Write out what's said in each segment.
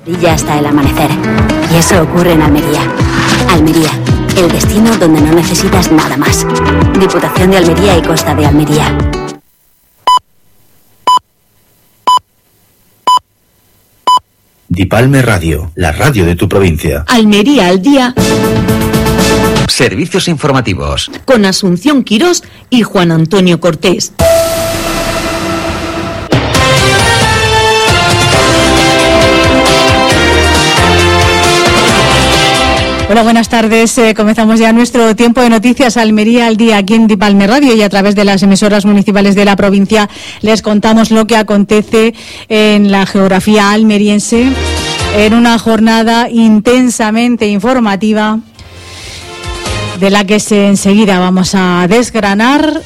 Brilla hasta el amanecer. Y eso ocurre en Almería. Almería, el destino donde no necesitas nada más. Diputación de Almería y Costa de Almería. Dipalme Radio, la radio de tu provincia. Almería al día. Servicios informativos. Con Asunción Quirós y Juan Antonio Cortés. Hola, buenas tardes. Comenzamos ya nuestro tiempo de noticias Almería al día aquí en Dipalme Radio y a través de las emisoras municipales de la provincia les contamos lo que acontece en la geografía almeriense en una jornada intensamente informativa de la que enseguida vamos a desgranar.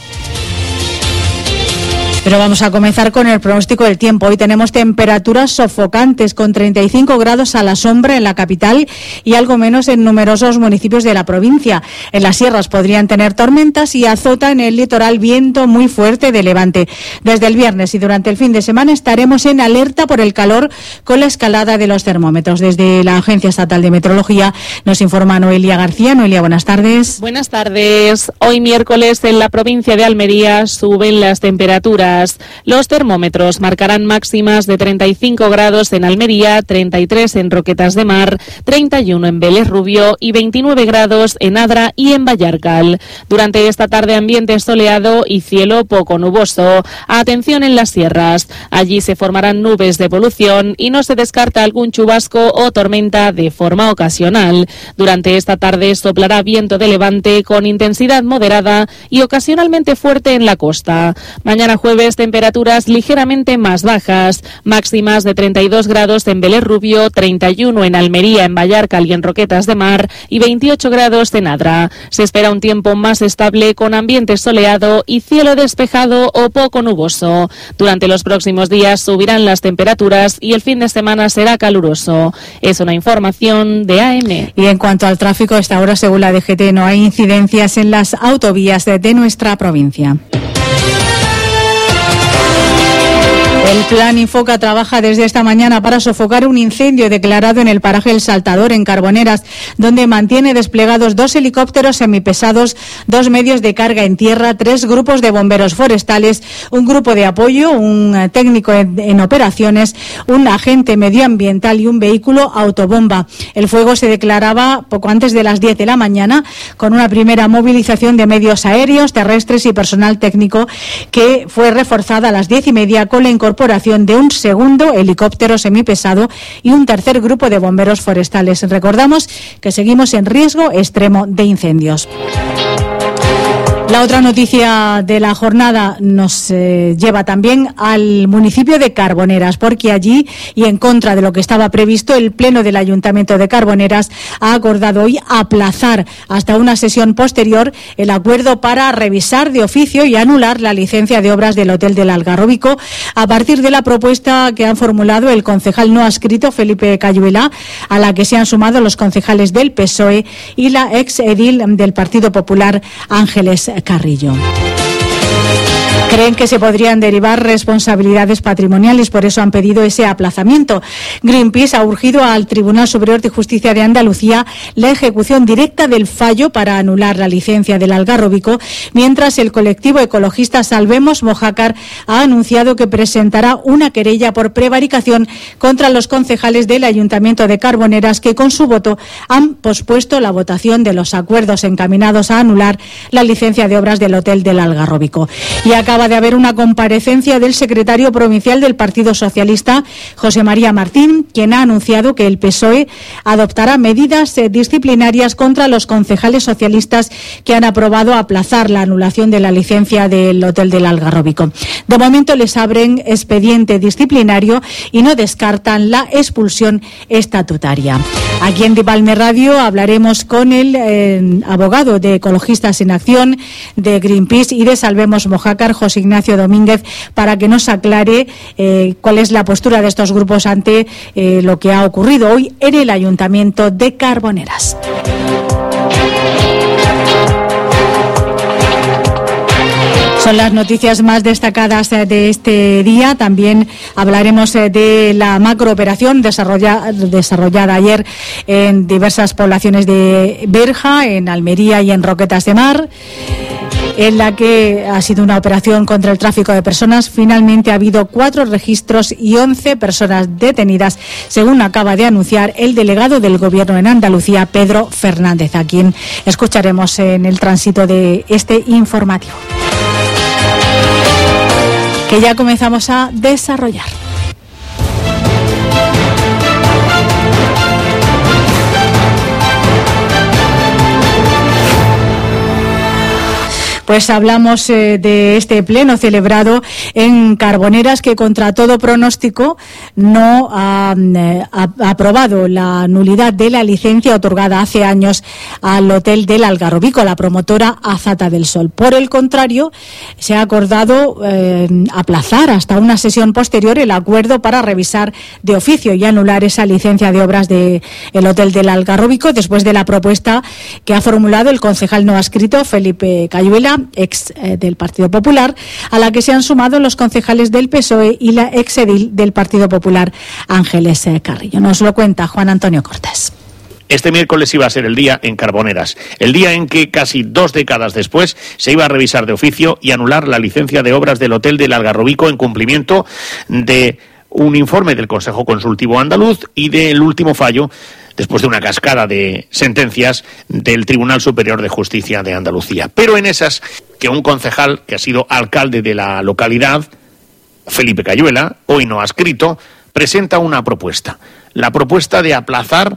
Pero vamos a comenzar con el pronóstico del tiempo. Hoy tenemos temperaturas sofocantes con 35 grados a la sombra en la capital y algo menos en numerosos municipios de la provincia. En las sierras podrían tener tormentas y azota en el litoral viento muy fuerte de levante. Desde el viernes y durante el fin de semana estaremos en alerta por el calor con la escalada de los termómetros. Desde la Agencia Estatal de Meteorología nos informa Noelia García. Noelia, buenas tardes. Buenas tardes. Hoy miércoles en la provincia de Almería suben las temperaturas. Los termómetros marcarán máximas de 35 grados en Almería, 33 en Roquetas de Mar, 31 en Vélez Rubio y 29 grados en Adra y en Vallarcal. Durante esta tarde ambiente soleado y cielo poco nuboso. Atención en las sierras. Allí se formarán nubes de evolución y no se descarta algún chubasco o tormenta de forma ocasional. Durante esta tarde soplará viento de levante con intensidad moderada y ocasionalmente fuerte en la costa. Mañana jueves temperaturas ligeramente más bajas, máximas de 32 grados en Vélez Rubio, 31 en Almería, en Vallarcal y en Roquetas de Mar y 28 grados en Adra. Se espera un tiempo más estable con ambiente soleado y cielo despejado o poco nuboso. Durante los próximos días subirán las temperaturas y el fin de semana será caluroso. Es una información de AM. Y en cuanto al tráfico, a esta hora, según la DGT, no hay incidencias en las autovías de nuestra provincia. El Plan Infoca trabaja desde esta mañana para sofocar un incendio declarado en el paraje El Saltador, en Carboneras, donde mantiene desplegados 2 helicópteros semipesados, 2 medios de carga en tierra, 3 grupos de bomberos forestales, un grupo de apoyo, un técnico en operaciones, un agente medioambiental y un vehículo autobomba. El fuego se declaraba poco antes de las 10 de la mañana, con una primera movilización de medios aéreos, terrestres y personal técnico que fue reforzada a las 10:30 con la incorporación de un segundo helicóptero semipesado y un tercer grupo de bomberos forestales. Recordamos que seguimos en riesgo extremo de incendios. La otra noticia de la jornada nos lleva también al municipio de Carboneras, porque allí, y en contra de lo que estaba previsto, el Pleno del Ayuntamiento de Carboneras ha acordado hoy aplazar hasta una sesión posterior el acuerdo para revisar de oficio y anular la licencia de obras del Hotel del Algarrobico, a partir de la propuesta que han formulado el concejal no adscrito Felipe Cayuela, a la que se han sumado los concejales del PSOE y la ex edil del Partido Popular, Ángeles Carrillo. Creen que se podrían derivar responsabilidades patrimoniales, por eso han pedido ese aplazamiento. Greenpeace ha urgido al Tribunal Superior de Justicia de Andalucía la ejecución directa del fallo para anular la licencia del Algarrobico, mientras el colectivo ecologista Salvemos Mojácar ha anunciado que presentará una querella por prevaricación contra los concejales del Ayuntamiento de Carboneras, que con su voto han pospuesto la votación de los acuerdos encaminados a anular la licencia de obras del Hotel del Algarrobico. Y acaba de haber una comparecencia del secretario provincial del Partido Socialista, José María Martín, quien ha anunciado que el PSOE adoptará medidas disciplinarias contra los concejales socialistas que han aprobado aplazar la anulación de la licencia del Hotel del Algarrobico. De momento les abren expediente disciplinario y no descartan la expulsión estatutaria. Aquí en Dipalme Radio hablaremos con el abogado de Ecologistas en Acción, de Greenpeace y de Salvemos Mojácar, José Ignacio Domínguez, para que nos aclare cuál es la postura de estos grupos ante lo que ha ocurrido hoy en el Ayuntamiento de Carboneras. Son las noticias más destacadas de este día. También hablaremos de la macrooperación desarrollada ayer en diversas poblaciones de Berja, en Almería y en Roquetas de Mar, en la que ha sido una operación contra el tráfico de personas. Finalmente ha habido 4 registros y 11 personas detenidas, según acaba de anunciar el delegado del Gobierno en Andalucía, Pedro Fernández, a quien escucharemos en el tránsito de este informativo, que ya comenzamos a desarrollar. Pues hablamos de este pleno celebrado en Carboneras, que contra todo pronóstico no ha aprobado la nulidad de la licencia otorgada hace años al Hotel del Algarrobico, la promotora Azata del Sol. Por el contrario, se ha acordado aplazar hasta una sesión posterior el acuerdo para revisar de oficio y anular esa licencia de obras del Hotel del Algarrobico, después de la propuesta que ha formulado el concejal no adscrito Felipe Cayuela, ex del Partido Popular, a la que se han sumado los concejales del PSOE y la ex edil del Partido Popular, Ángeles Carrillo. Nos lo cuenta Juan Antonio Cortés. Este miércoles iba a ser el día en Carboneras, el día en que casi 2 décadas después se iba a revisar de oficio y anular la licencia de obras del Hotel del Algarrobico en cumplimiento de un informe del Consejo Consultivo Andaluz y del último fallo, después de una cascada de sentencias del Tribunal Superior de Justicia de Andalucía. Pero en esas, que un concejal que ha sido alcalde de la localidad, Felipe Cayuela, hoy no adscrito, presenta una propuesta. La propuesta de aplazar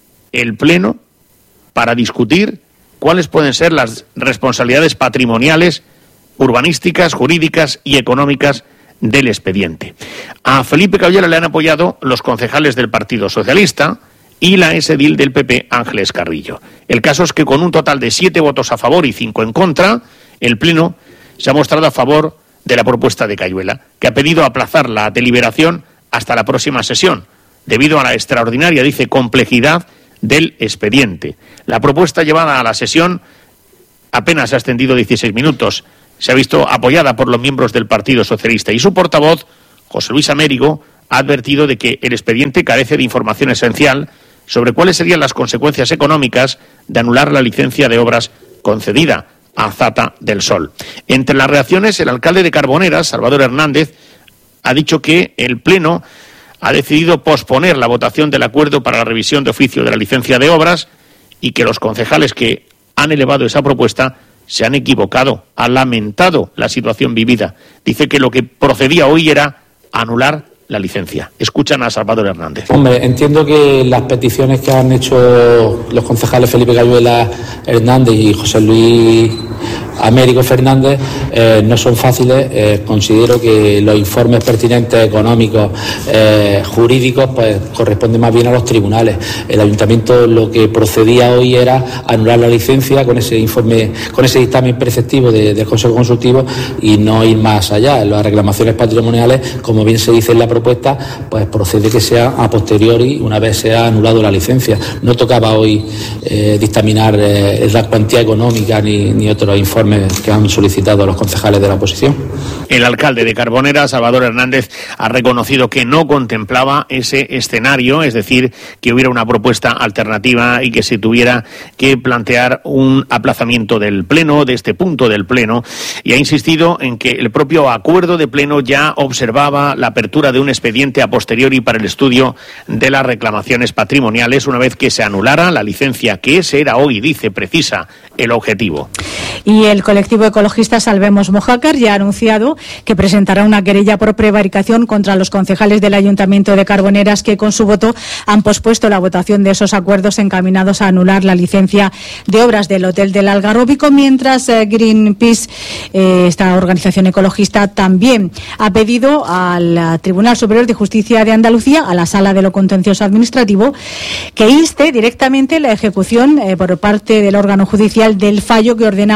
el pleno para discutir cuáles pueden ser las responsabilidades patrimoniales, urbanísticas, jurídicas y económicas del expediente. A Felipe Cayuela le han apoyado los concejales del Partido Socialista y la ex-edil del PP, Ángeles Carrillo. El caso es que con un total de 7 votos a favor y 5 en contra, el Pleno se ha mostrado a favor de la propuesta de Cayuela, que ha pedido aplazar la deliberación hasta la próxima sesión, debido a la extraordinaria, dice, complejidad del expediente. La propuesta llevada a la sesión apenas ha extendido 16 minutos. Se ha visto apoyada por los miembros del Partido Socialista y su portavoz, José Luis Amérigo, ha advertido de que el expediente carece de información esencial sobre cuáles serían las consecuencias económicas de anular la licencia de obras concedida a Azata del Sol. Entre las reacciones, el alcalde de Carboneras, Salvador Hernández, ha dicho que el Pleno ha decidido posponer la votación del acuerdo para la revisión de oficio de la licencia de obras y que los concejales que han elevado esa propuesta se han equivocado, ha lamentado la situación vivida. Dice que lo que procedía hoy era anular la licencia. Escuchan a Salvador Hernández. Hombre, entiendo que las peticiones que han hecho los concejales Felipe Cayuela Hernández y José Luis Américo Fernández no son fáciles. Considero que los informes pertinentes económicos, jurídicos, pues corresponden más bien a los tribunales. El ayuntamiento lo que procedía hoy era anular la licencia con ese informe, con ese dictamen preceptivo del Consejo Consultivo y no ir más allá. Las reclamaciones patrimoniales, como bien se dice en la propuesta, pues procede que sea a posteriori, una vez se ha anulado la licencia. No tocaba hoy dictaminar la cuantía económica ni otros informes que han solicitado los concejales de la oposición. El alcalde de Carboneras, Salvador Hernández, ha reconocido que no contemplaba ese escenario, es decir, que hubiera una propuesta alternativa y que se tuviera que plantear un aplazamiento del Pleno, de este punto del Pleno, y ha insistido en que el propio acuerdo de Pleno ya observaba la apertura de un expediente a posteriori para el estudio de las reclamaciones patrimoniales una vez que se anulara la licencia, que ese era hoy, dice, precisa el objetivo. Y el colectivo ecologista Salvemos Mojácar ya ha anunciado que presentará una querella por prevaricación contra los concejales del Ayuntamiento de Carboneras que con su voto han pospuesto la votación de esos acuerdos encaminados a anular la licencia de obras del Hotel del Algarrobico, mientras Greenpeace, esta organización ecologista, también ha pedido al Tribunal Superior de Justicia de Andalucía, a la Sala de lo Contencioso Administrativo, que inste directamente la ejecución por parte del órgano judicial del fallo que ordenaba la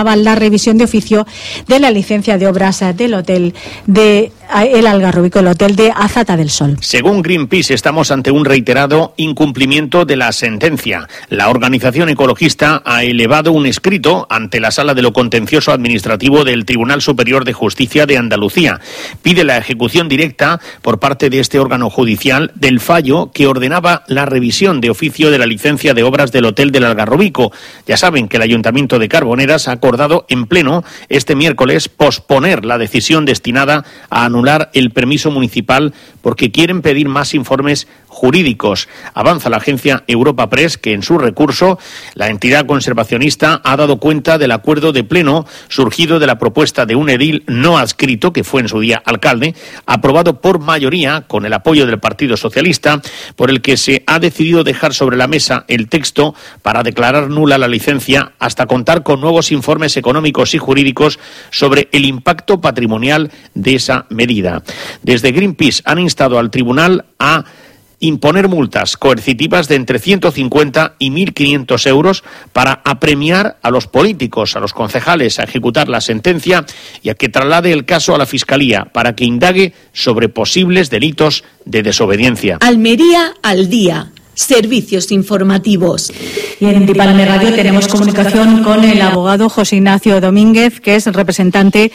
revisión de oficio de la licencia de obras del hotel de El Algarrobico, el hotel de Azata del Sol. Según Greenpeace, estamos ante un reiterado incumplimiento de la sentencia. La organización ecologista ha elevado un escrito ante la Sala de lo Contencioso Administrativo del Tribunal Superior de Justicia de Andalucía. Pide la ejecución directa por parte de este órgano judicial del fallo que ordenaba la revisión de oficio de la licencia de obras del hotel del Algarrobico. Ya saben que el Ayuntamiento de Carboneras ha acordado en pleno este miércoles posponer la decisión destinada a anular el permiso municipal porque quieren pedir más informes jurídicos. Avanza la agencia Europa Press que en su recurso la entidad conservacionista ha dado cuenta del acuerdo de pleno surgido de la propuesta de un edil no adscrito, que fue en su día alcalde, aprobado por mayoría con el apoyo del Partido Socialista, por el que se ha decidido dejar sobre la mesa el texto para declarar nula la licencia hasta contar con nuevos informes económicos y jurídicos sobre el impacto patrimonial de esa medida. Desde Greenpeace han instado al tribunal a imponer multas coercitivas de entre 150 y 1.500 euros para apremiar a los políticos, a los concejales, a ejecutar la sentencia y a que traslade el caso a la Fiscalía para que indague sobre posibles delitos de desobediencia. Almería al día. Servicios informativos. Y en Dipalme Radio tenemos comunicación con el abogado José Ignacio Domínguez, que es representante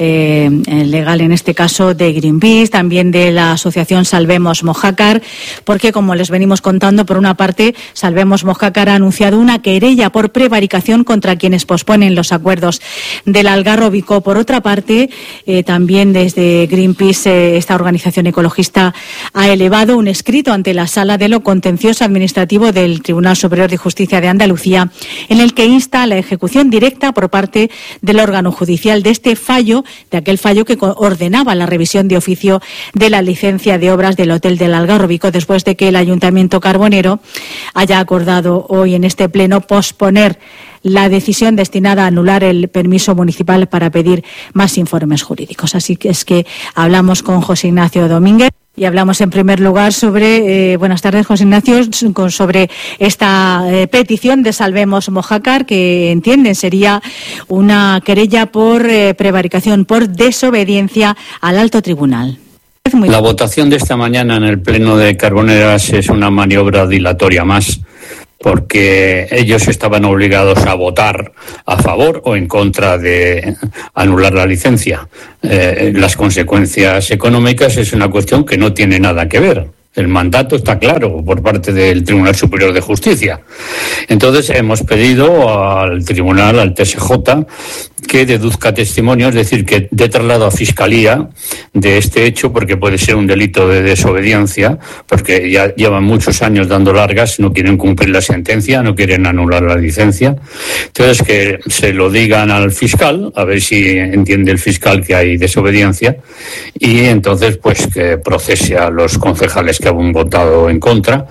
legal en este caso de Greenpeace, también de la asociación Salvemos Mojácar, porque como les venimos contando, por una parte, Salvemos Mojácar ha anunciado una querella por prevaricación contra quienes posponen los acuerdos del Algarrobico. Por otra parte, también desde Greenpeace, esta organización ecologista ha elevado un escrito ante la Sala de lo Contencioso Administrativo del Tribunal Superior de Justicia de Andalucía, en el que insta a la ejecución directa por parte del órgano judicial de este fallo, de aquel fallo que ordenaba la revisión de oficio de la licencia de obras del hotel del Algarrobico, después de que el Ayuntamiento carbonero haya acordado hoy en este pleno posponer la decisión destinada a anular el permiso municipal para pedir más informes jurídicos. Así que es que hablamos con José Ignacio Domínguez. Y hablamos en primer lugar sobre, buenas tardes José Ignacio, sobre esta petición de Salvemos Mojácar, que entienden sería una querella por prevaricación, por desobediencia al alto tribunal. La votación de esta mañana en el Pleno de Carboneras es una maniobra dilatoria más, porque ellos estaban obligados a votar a favor o en contra de anular la licencia. Las consecuencias económicas es una cuestión que no tiene nada que ver. El mandato está claro por parte del Tribunal Superior de Justicia. Entonces hemos pedido al Tribunal, al TSJ, que deduzca testimonio, es decir, que dé traslado a Fiscalía de este hecho, porque puede ser un delito de desobediencia, porque ya llevan muchos años dando largas, no quieren cumplir la sentencia, no quieren anular la licencia. Entonces que se lo digan al fiscal, a ver si entiende el fiscal que hay desobediencia, y entonces pues que procese a los concejales que han votado en contra.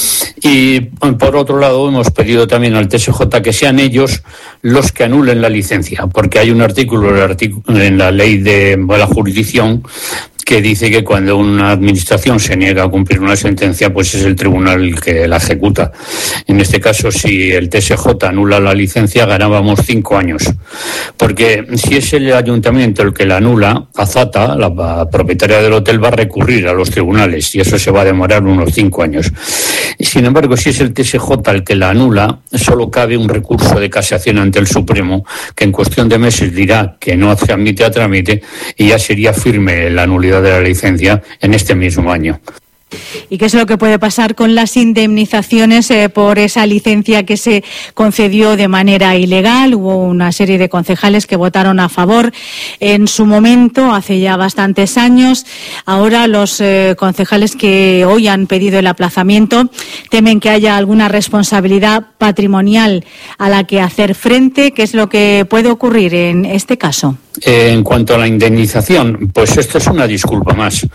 Y por otro lado hemos pedido también al TSJ que sean ellos los que anulen la licencia, porque hay un artículo en la ley de la jurisdicción que dice que cuando una administración se niega a cumplir una sentencia, pues es el tribunal el que la ejecuta. En este caso, si el TSJ anula la licencia, ganábamos 5 años. Porque si es el ayuntamiento el que la anula, Azata, la propietaria del hotel, va a recurrir a los tribunales y eso se va a demorar unos 5 años. Sin embargo, si es el TSJ el que la anula, solo cabe un recurso de casación ante el Supremo, que en cuestión de meses dirá que no se admite a trámite y ya sería firme la nulidad de la licencia en este mismo año. ¿Y qué es lo que puede pasar con las indemnizaciones por esa licencia que se concedió de manera ilegal? Hubo una serie de concejales que votaron a favor en su momento, hace ya bastantes años. Ahora los concejales que hoy han pedido el aplazamiento temen que haya alguna responsabilidad patrimonial a la que hacer frente. ¿Qué es lo que puede ocurrir en este caso? En cuanto a la indemnización, pues esto es una disculpa más.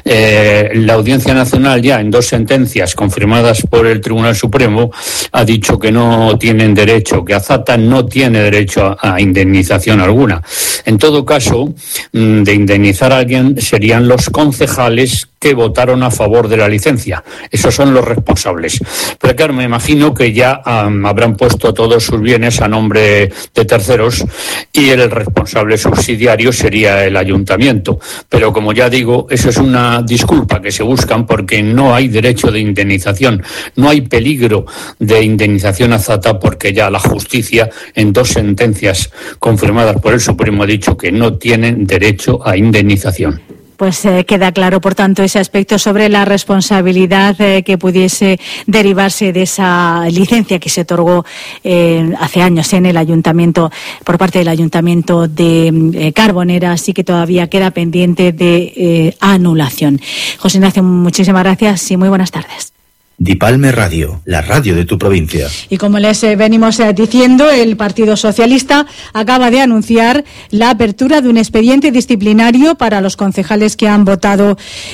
La Audiencia Nacional ya en 2 sentencias confirmadas por el Tribunal Supremo ha dicho que no tienen derecho, que Azata no tiene derecho a indemnización alguna. En todo caso, de indemnizar a alguien serían los concejales que votaron a favor de la licencia. Esos son los responsables. Pero claro, me imagino que ya habrán puesto todos sus bienes a nombre de terceros y el responsable subsidiario sería el ayuntamiento. Pero como ya digo, eso es una disculpa que se buscan porque no hay derecho de indemnización, no hay peligro de indemnización azata porque ya la justicia en 2 sentencias confirmadas por el Supremo ha dicho que no tienen derecho a indemnización. Pues queda claro, por tanto, ese aspecto sobre la responsabilidad que pudiese derivarse de esa licencia que se otorgó hace años en el ayuntamiento, por parte del ayuntamiento de Carboneras, y que todavía queda pendiente de anulación. José Ignacio, muchísimas gracias y muy buenas tardes. Dipalme Radio, la radio de tu provincia. Y como les venimos diciendo, el Partido Socialista acaba de anunciar la apertura de un expediente disciplinario para los concejales que han votado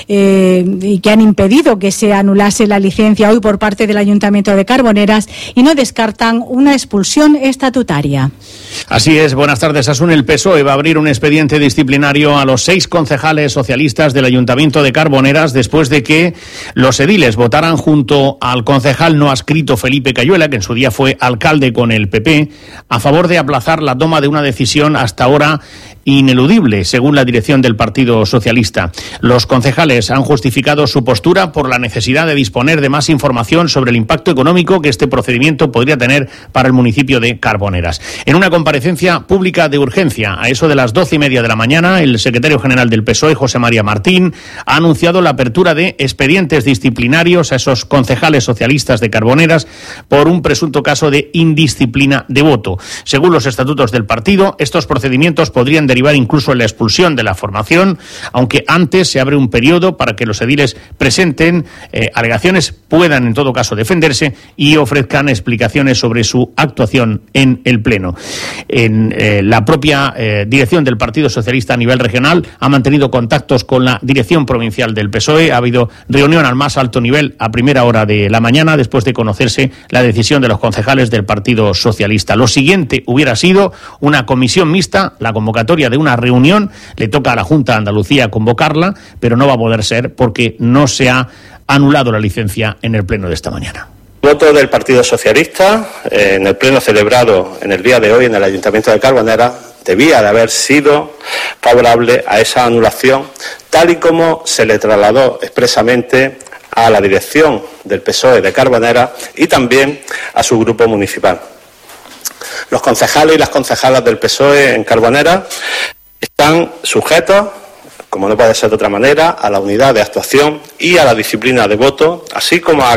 y que han impedido que se anulase la licencia hoy por parte del Ayuntamiento de Carboneras, y no descartan una expulsión estatutaria. Así es, buenas tardes, Asun. El PSOE va a abrir un expediente disciplinario a los 6 concejales socialistas del Ayuntamiento de Carboneras después de que los ediles votaran junto al concejal no adscrito Felipe Cayuela, que en su día fue alcalde con el PP, a favor de aplazar la toma de una decisión hasta ahora ineludible, según la dirección del Partido Socialista. Los concejales han justificado su postura por la necesidad de disponer de más información sobre el impacto económico que este procedimiento podría tener para el municipio de Carboneras. En una comparecencia pública de urgencia, a eso de las 12:30 de la mañana, el secretario general del PSOE, José María Martín, ha anunciado la apertura de expedientes disciplinarios a esos concejales socialistas de Carboneras por un presunto caso de indisciplina de voto. Según los estatutos del partido, estos procedimientos podrían derivar incluso en la expulsión de la formación, aunque antes se abre un periodo para que los ediles presenten alegaciones, puedan en todo caso defenderse y ofrezcan explicaciones sobre su actuación en el Pleno. La propia dirección del Partido Socialista a nivel regional ha mantenido contactos con la dirección provincial del PSOE. Ha habido reunión al más alto nivel a primera hora de la mañana después de conocerse la decisión de los concejales del Partido Socialista. Lo siguiente hubiera sido una comisión mixta, la convocatoria de una reunión. Le toca a la Junta de Andalucía convocarla, pero no va a poder ser porque no se ha anulado la licencia en el pleno de esta mañana. El voto del Partido Socialista en el pleno celebrado en el día de hoy en el Ayuntamiento de Carboneras debía de haber sido favorable a esa anulación, tal y como se le trasladó expresamente a la dirección del PSOE de Carboneras y también a su grupo municipal. Los concejales y las concejalas del PSOE en Carboneras están sujetos, como no puede ser de otra manera, a la unidad de actuación y a la disciplina de voto, así como a